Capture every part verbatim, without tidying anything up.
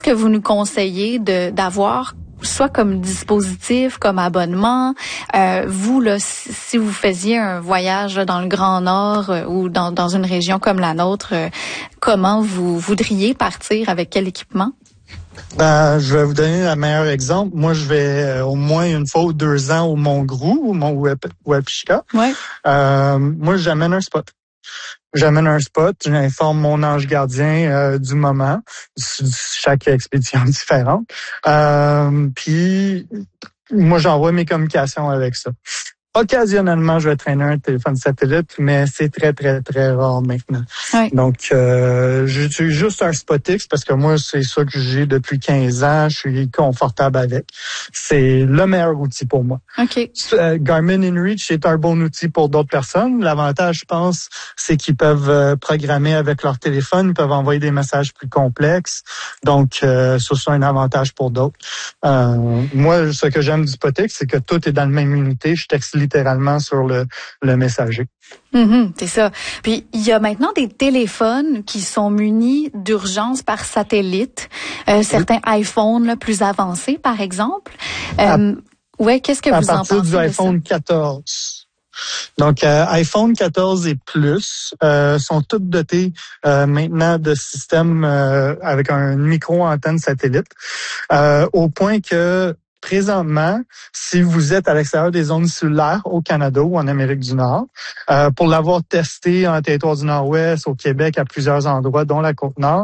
que vous nous conseillez de d'avoir soit comme dispositif, comme abonnement, euh, vous là, si, si vous faisiez un voyage dans le Grand Nord euh, ou dans dans une région comme la nôtre, euh, comment vous voudriez partir, avec quel équipement? Ben, je vais vous donner le meilleur exemple. Moi, je vais euh, au moins une fois ou deux ans au Mont-Grou, au Mont-Wapishka. Ouais. Euh, moi, j'amène un spot. J'amène un spot, j'informe mon ange gardien euh, du moment, chaque expédition différente. Euh, puis, moi, j'envoie mes communications avec ça. Occasionnellement, je vais traîner un téléphone satellite, mais c'est très, très, très rare maintenant. Oui. Donc, euh, j'utilise juste un SpotX parce que moi, c'est ça que j'ai depuis quinze ans. Je suis confortable avec. C'est le meilleur outil pour moi. OK. Euh, Garmin InReach est un bon outil pour d'autres personnes. L'avantage, je pense, c'est qu'ils peuvent euh, programmer avec leur téléphone. Ils peuvent envoyer des messages plus complexes. Donc, euh, ça, c'est un avantage pour d'autres. Euh, moi, ce que j'aime du SpotX, c'est que tout est dans la même unité. Je texte littéralement sur le, le messager. Mm-hmm, c'est ça. Puis, il y a maintenant des téléphones qui sont munis d'urgence par satellite. Euh, certains oui. iPhones là, plus avancés, par exemple. Euh, ouais, qu'est-ce que vous en pensez de ça? À partir du iPhone quatorze. Donc, euh, iPhone quatorze et plus euh, sont toutes dotés euh, maintenant de systèmes euh, avec un micro-antenne satellite, euh, au point que présentement, si vous êtes à l'extérieur des zones cellulaires au Canada ou en Amérique du Nord, euh, pour l'avoir testé en territoire du Nord-Ouest, au Québec, à plusieurs endroits, dont la Côte-Nord,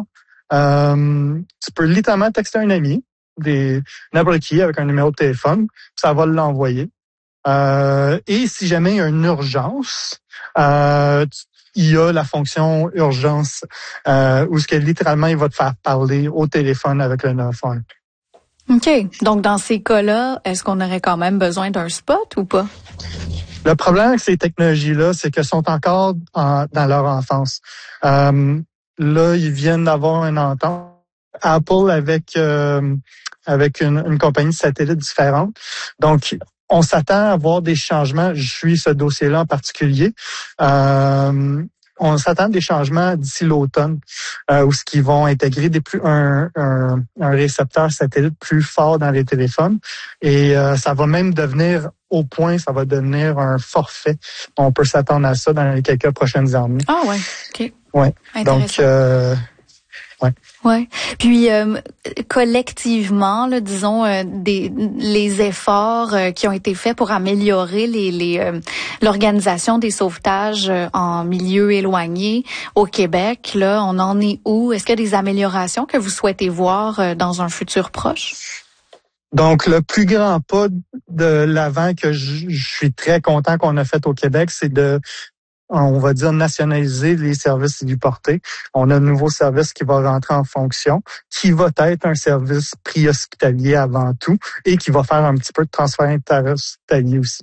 euh, tu peux littéralement texter un ami, des n'importe qui avec un numéro de téléphone, ça va l'envoyer. Euh, et si jamais il y a une urgence, euh, il y a la fonction urgence euh, où ce que littéralement il va te faire parler au téléphone avec le neuf un un. OK. Donc, dans ces cas-là, est-ce qu'on aurait quand même besoin d'un spot ou pas? Le problème avec ces technologies-là, c'est qu'elles sont encore en, dans leur enfance. Euh, là, ils viennent d'avoir une entente Apple avec euh, avec une, une compagnie de satellites différente. Donc, on s'attend à voir des changements. Je suis ce dossier-là en particulier. Euh, On s'attend à des changements d'ici l'automne, euh, où ce qu'ils vont intégrer des plus un, un, un récepteur satellite plus fort dans les téléphones, et euh, ça va même devenir au point, ça va devenir un forfait. On peut s'attendre à ça dans les quelques prochaines années. Ah ouais, ok. Ouais. Donc, euh, ouais. Ouais. Puis euh, collectivement, là, disons, euh, des les efforts euh, qui ont été faits pour améliorer les les euh, l'organisation des sauvetages euh, en milieu éloigné au Québec, là, on en est où? Est-ce qu'il y a des améliorations que vous souhaitez voir euh, dans un futur proche? Donc, le plus grand pas de l'avant que je, je suis très content qu'on a fait au Québec, c'est de on va dire nationaliser les services héliportés. On a un nouveau service qui va rentrer en fonction, qui va être un service préhospitalier avant tout et qui va faire un petit peu de transfert interhospitalier aussi.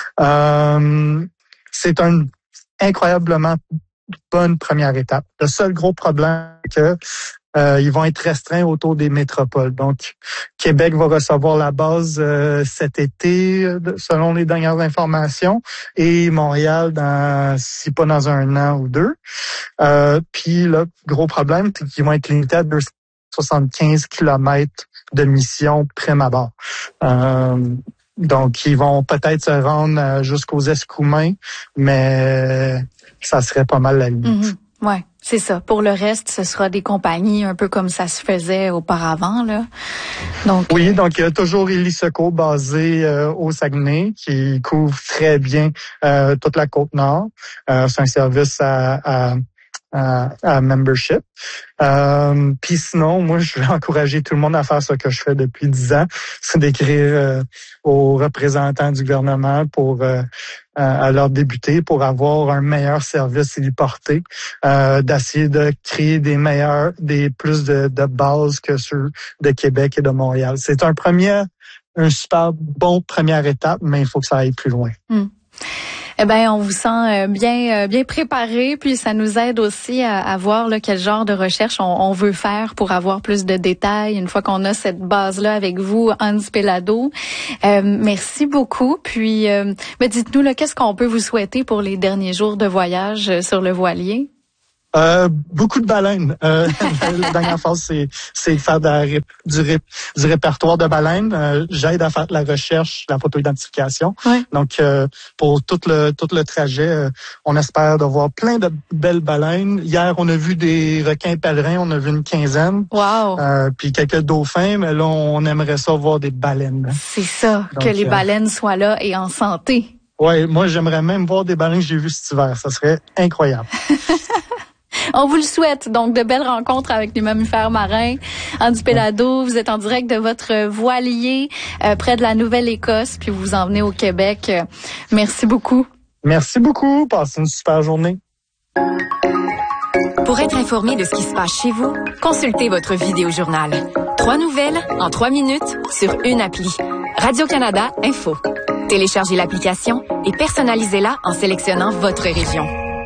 Euh, c'est un incroyablement bonne première étape. Le seul gros problème, c'est que Euh, ils vont être restreints autour des métropoles. Donc, Québec va recevoir la base euh, cet été, selon les dernières informations, et Montréal, dans si pas dans un an ou deux. Euh, puis, le gros problème, c'est qu'ils vont être limités à deux cent soixante-quinze kilomètres de mission prime abord. Euh, donc, ils vont peut-être se rendre jusqu'aux Escoumins, mais ça serait pas mal la limite. Mm-hmm. Ouais, c'est ça. Pour le reste, ce sera des compagnies un peu comme ça se faisait auparavant, là. Donc oui, euh... donc il y a toujours Hélisecours basé euh, au Saguenay qui couvre très bien euh, toute la Côte-Nord. Euh, c'est un service à, à, à, à membership. Euh, Puis sinon, moi, je vais encourager tout le monde à faire ce que je fais depuis dix ans, c'est d'écrire euh, aux représentants du gouvernement pour euh, à leur débuter pour avoir un meilleur service héliporté, euh, d'essayer de créer des meilleurs, des plus de, de bases que ceux de Québec et de Montréal. C'est un premier, un super bon première étape, mais il faut que ça aille plus loin. Mm. Eh ben, on vous sent bien bien préparé, puis ça nous aide aussi à, à voir là, quel genre de recherche on, on veut faire pour avoir plus de détails une fois qu'on a cette base-là avec vous, Hans Pellado. Euh, merci beaucoup. Puis, euh, mais dites-nous, là, qu'est-ce qu'on peut vous souhaiter pour les derniers jours de voyage sur le voilier? Euh, beaucoup de baleines. Euh, la dernière phase, c'est, c'est de faire de la, du, ré, du répertoire de baleines. Euh, j'aide à faire la recherche, la photo-identification. Ouais. Donc, euh, pour tout le tout le trajet, euh, on espère de voir plein de belles baleines. Hier, on a vu des requins pèlerins, on a vu une quinzaine. Wow. Euh, puis quelques dauphins, mais là, on aimerait ça voir des baleines. C'est ça, Donc, que les euh, baleines soient là et en santé. Ouais, moi, j'aimerais même voir des baleines que j'ai vues cet hiver. Ça serait incroyable. On vous le souhaite, donc de belles rencontres avec les mammifères marins. Andy Pelado, vous êtes en direct de votre voilier euh, près de la Nouvelle-Écosse, puis vous en venez au Québec. Euh, merci beaucoup. Merci beaucoup. Passez une super journée. Pour être informé de ce qui se passe chez vous, consultez votre vidéojournal. Trois nouvelles en trois minutes sur une appli. Radio-Canada Info. Téléchargez l'application et personnalisez-la en sélectionnant votre région.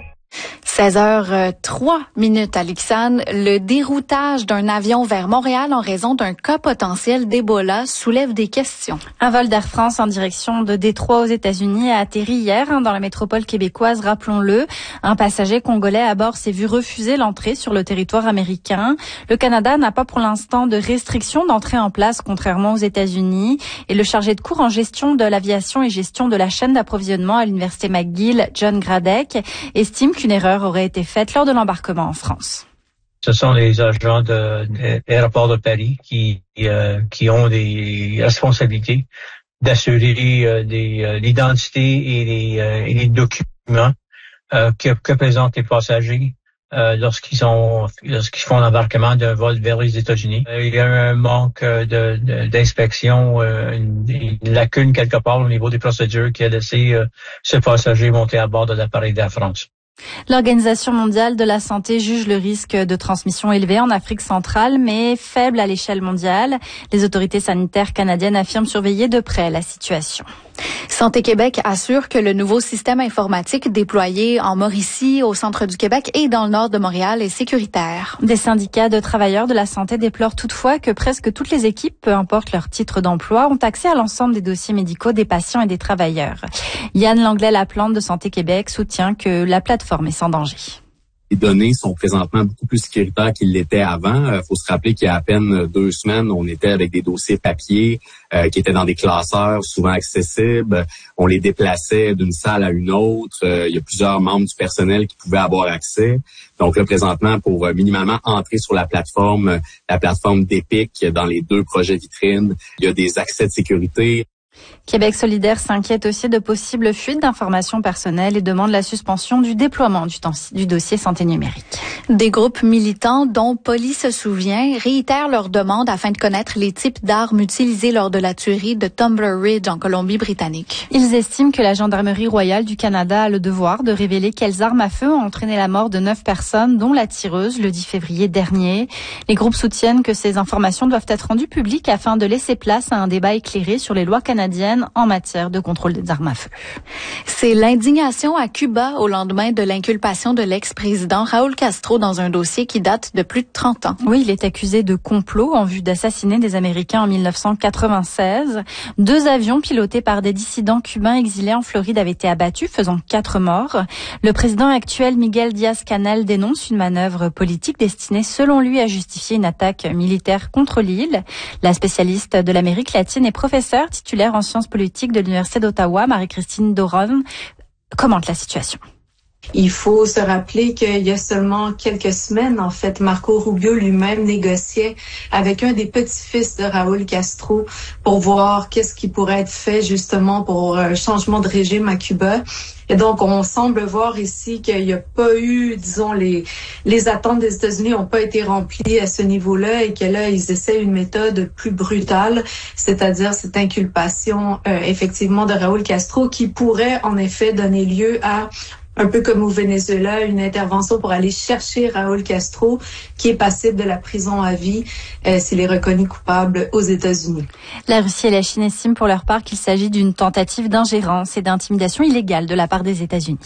seize heures trois minutes à Lixane. Le déroutage d'un avion vers Montréal en raison d'un cas potentiel d'Ebola soulève des questions. Un vol d'Air France en direction de Détroit aux États-Unis a atterri hier hein, dans la métropole québécoise, rappelons-le. Un passager congolais à bord s'est vu refuser l'entrée sur le territoire américain. Le Canada n'a pas pour l'instant de restrictions d'entrée en place, contrairement aux États-Unis. Et le chargé de cours en gestion de l'aviation et gestion de la chaîne d'approvisionnement à l'Université McGill, John Gradek, estime qu'une erreur aurait été faite lors de l'embarquement en France. Ce sont les agents de, de l'aéroport de Paris qui euh, qui ont des responsabilités d'assurer euh, des, euh, l'identité et les, euh, et les documents euh, que, que présentent les passagers euh, lorsqu'ils sont lorsqu'ils font l'embarquement d'un vol vers les États-Unis. Euh, il y a un manque de, de d'inspection, euh, une, une lacune quelque part au niveau des procédures qui a laissé euh, ce passager monter à bord de l'appareil d'Air France. L'Organisation mondiale de la santé juge le risque de transmission élevé en Afrique centrale, mais faible à l'échelle mondiale. Les autorités sanitaires canadiennes affirment surveiller de près la situation. Santé Québec assure que le nouveau système informatique déployé en Mauricie, au centre du Québec et dans le nord de Montréal est sécuritaire. Des syndicats de travailleurs de la santé déplorent toutefois que presque toutes les équipes, peu importe leur titre d'emploi, ont accès à l'ensemble des dossiers médicaux des patients et des travailleurs. Yann Langlais-Laplante de Santé Québec soutient que la plateforme est sans danger. Les données sont présentement beaucoup plus sécuritaires qu'ils l'étaient avant. Il euh, faut se rappeler qu'il y a à peine deux semaines, on était avec des dossiers papier euh, qui étaient dans des classeurs souvent accessibles. On les déplaçait d'une salle à une autre. Euh, il y a plusieurs membres du personnel qui pouvaient avoir accès. Donc là, présentement, pour euh, minimalement entrer sur la plateforme, euh, la plateforme d'Epic dans les deux projets vitrines, il y a des accès de sécurité. Québec solidaire s'inquiète aussi de possibles fuites d'informations personnelles et demande la suspension du déploiement du, du dossier santé numérique. Des groupes militants dont Police se souvient réitèrent leur demande afin de connaître les types d'armes utilisées lors de la tuerie de Tumbler Ridge en Colombie-Britannique. Ils estiment que la Gendarmerie royale du Canada a le devoir de révéler quelles armes à feu ont entraîné la mort de neuf personnes, dont la tireuse le dix février dernier. Les groupes soutiennent que ces informations doivent être rendues publiques afin de laisser place à un débat éclairé sur les lois canadiennes en matière de contrôle des armes à feu. C'est l'indignation à Cuba au lendemain de l'inculpation de l'ex-président Raúl Castro dans un dossier qui date de plus de trente ans. Oui, il est accusé de complot en vue d'assassiner des Américains en mille neuf cent quatre-vingt-seize. Deux avions pilotés par des dissidents cubains exilés en Floride avaient été abattus, faisant quatre morts. Le président actuel Miguel Díaz-Canel dénonce une manœuvre politique destinée, selon lui, à justifier une attaque militaire contre l'île. La spécialiste de l'Amérique latine et professeure titulaire en sciences politiques de l'Université d'Ottawa, Marie-Christine Doron, commente la situation. Il faut se rappeler qu'il y a seulement quelques semaines, en fait, Marco Rubio lui-même négociait avec un des petits-fils de Raúl Castro pour voir qu'est-ce qui pourrait être fait justement pour un changement de régime à Cuba. Et donc, on semble voir ici qu'il n'y a pas eu, disons, les les attentes des États-Unis n'ont pas été remplies à ce niveau-là et que là, ils essaient une méthode plus brutale, c'est-à-dire cette inculpation, euh, effectivement, de Raúl Castro qui pourrait, en effet, donner lieu à, un peu comme au Venezuela, une intervention pour aller chercher Raúl Castro, qui est passible de la prison à vie euh, s'il est reconnu coupable aux États-Unis. La Russie et la Chine estiment pour leur part qu'il s'agit d'une tentative d'ingérence et d'intimidation illégale de la part des États-Unis.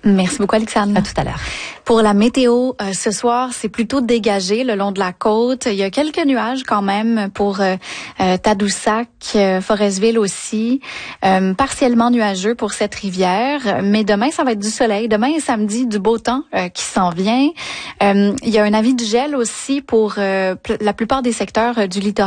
Merci beaucoup, Alexandre. À tout à l'heure. Pour la météo, euh, ce soir, c'est plutôt dégagé le long de la côte. Il y a quelques nuages quand même pour euh, euh, Tadoussac, euh, Forestville aussi. Euh, partiellement nuageux pour cette rivière. Mais demain, ça va être du soleil. Demain et samedi, du beau temps euh, qui s'en vient. Euh, il y a un avis de gel aussi pour euh, la plupart des secteurs euh, du littoral.